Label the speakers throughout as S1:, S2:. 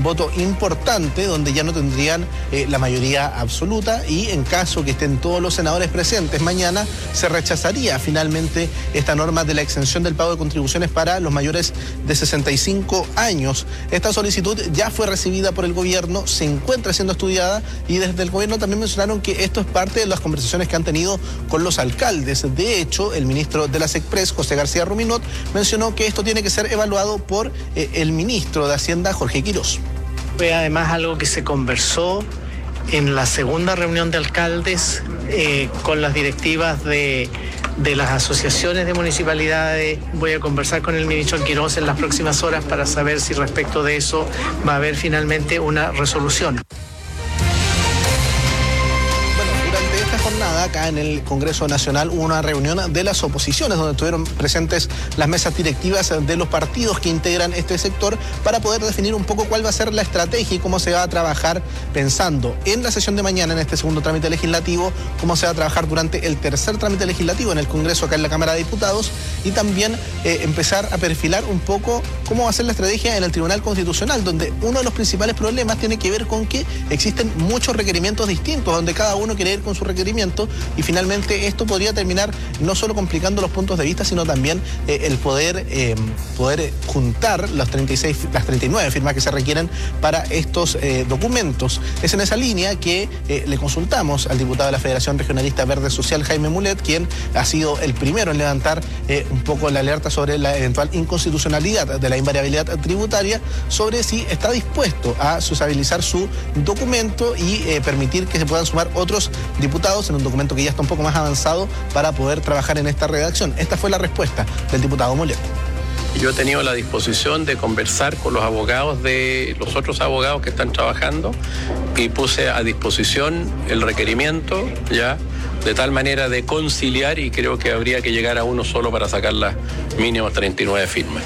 S1: voto importante donde ya no tendrían la mayoría absoluta, y en caso que estén todos los senadores presentes mañana, se rechazaría finalmente esta norma de la exención del pago de contribuciones para los mayores de 65 años. Esta solicitud ya fue recibida por el gobierno, se encuentra siendo estudiada, y desde el gobierno también mencionaron que esto es parte de las conversaciones que han tenido con los alcaldes. De hecho, el ministro de la SECPRES, José García Ruminot, mencionó que esto tiene que ser evaluado por el ministro de Hacienda, Jorge Quirós.
S2: Fue además algo que se conversó en la segunda reunión de alcaldes con las directivas de las asociaciones de municipalidades. Voy a conversar con el ministro Quirós en las próximas horas para saber si respecto de eso va a haber finalmente una resolución.
S1: Jornada acá en el Congreso Nacional hubo una reunión de las oposiciones donde estuvieron presentes las mesas directivas de los partidos que integran este sector para poder definir un poco cuál va a ser la estrategia y cómo se va a trabajar, pensando en la sesión de mañana en este segundo trámite legislativo, cómo se va a trabajar durante el tercer trámite legislativo en el Congreso acá en la Cámara de Diputados, y también empezar a perfilar un poco cómo va a ser la estrategia en el Tribunal Constitucional, donde uno de los principales problemas tiene que ver con que existen muchos requerimientos distintos, donde cada uno quiere ir con su requerimiento, y finalmente esto podría terminar no solo complicando los puntos de vista, sino también el poder juntar las 39 firmas que se requieren para estos documentos. Es en esa línea que le consultamos al diputado de la Federación Regionalista Verde Social, Jaime Mulet, quien ha sido el primero en levantar un poco la alerta sobre la eventual inconstitucionalidad de la invariabilidad tributaria, sobre si está dispuesto a sociabilizar su documento y permitir que se puedan sumar otros diputados en un documento que ya está un poco más avanzado para poder trabajar en esta redacción. Esta fue la respuesta del diputado Mulet.
S3: Yo he tenido la disposición de conversar con los abogados de los otros abogados que están trabajando y puse a disposición el requerimiento ya de tal manera de conciliar, y creo que habría que llegar a uno solo para sacar las mínimas 39 firmas.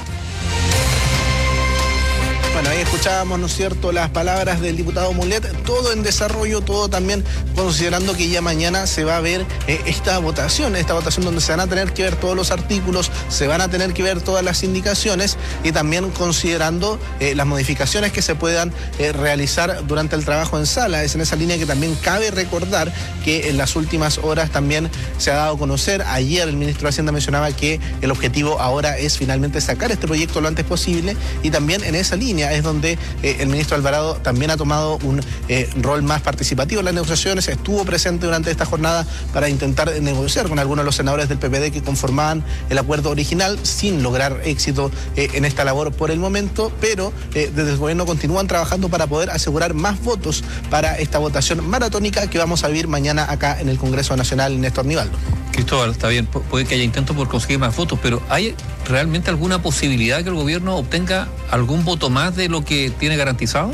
S1: Bueno, ahí escuchábamos, ¿no es cierto?, las palabras del diputado Mulet, todo en desarrollo, todo también considerando que ya mañana se va a ver esta votación donde se van a tener que ver todos los artículos, se van a tener que ver todas las indicaciones, y también considerando las modificaciones que se puedan realizar durante el trabajo en sala. Es en esa línea que también cabe recordar que en las últimas horas también se ha dado a conocer, ayer el ministro de Hacienda mencionaba que el objetivo ahora es finalmente sacar este proyecto lo antes posible, y también en esa línea es donde el ministro Alvarado también ha tomado un rol más participativo en las negociaciones, estuvo presente durante esta jornada para intentar negociar con algunos de los senadores del PPD que conformaban el acuerdo original, sin lograr éxito en esta labor por el momento, pero desde el gobierno continúan trabajando para poder asegurar más votos para esta votación maratónica que vamos a vivir mañana acá en el Congreso Nacional. Néstor Nivaldo.
S4: Cristóbal, está bien, puede que haya intentos por conseguir más votos, pero ¿hay realmente alguna posibilidad que el gobierno obtenga algún voto más de lo que tiene garantizado?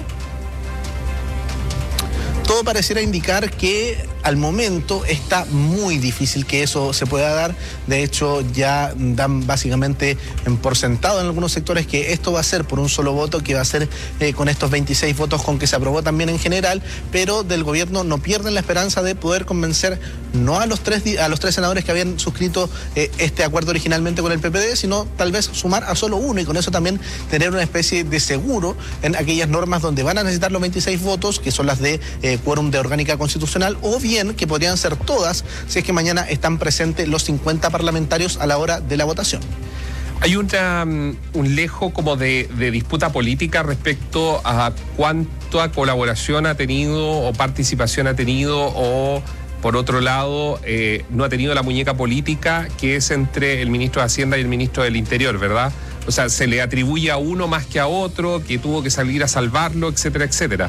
S1: Todo pareciera indicar que al momento está muy difícil que eso se pueda dar. De hecho, ya dan básicamente por sentado en algunos sectores que esto va a ser por un solo voto, que va a ser con estos 26 votos con que se aprobó también en general, pero del gobierno no pierden la esperanza de poder convencer no a los tres senadores que habían suscrito este acuerdo originalmente con el PPD, sino tal vez sumar a solo uno, y con eso también tener una especie de seguro en aquellas normas donde van a necesitar los 26 votos, que son las de quórum de orgánica constitucional, o bien que podrían ser todas si es que mañana están presentes los 50 parlamentarios a la hora de la votación.
S5: Hay un lejo como de disputa política respecto a cuánta colaboración ha tenido o participación ha tenido, o por otro lado no ha tenido la muñeca política que es entre el ministro de Hacienda y el ministro del Interior, ¿verdad? O sea, se le atribuye a uno más que a otro, que tuvo que salir a salvarlo, etcétera, etcétera.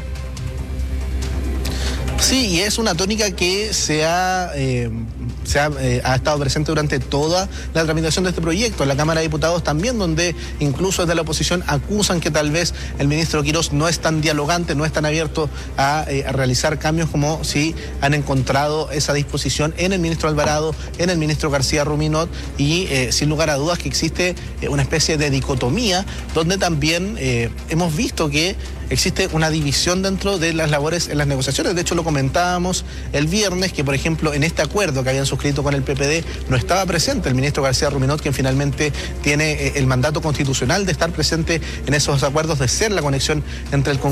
S1: Sí, y es una tónica que ha estado presente durante toda la tramitación de este proyecto en la Cámara de Diputados también, donde incluso desde la oposición acusan que tal vez el ministro Quirós no es tan dialogante, no es tan abierto a realizar cambios como si han encontrado esa disposición en el ministro Alvarado, en el ministro García Ruminot, y sin lugar a dudas que existe una especie de dicotomía donde también hemos visto que existe una división dentro de las labores en las negociaciones. De hecho, lo comentábamos el viernes, que por ejemplo en este acuerdo que habían suscrito con el PPD no estaba presente el ministro García Ruminot, quien finalmente tiene el mandato constitucional de estar presente en esos acuerdos, de ser la conexión entre el Congreso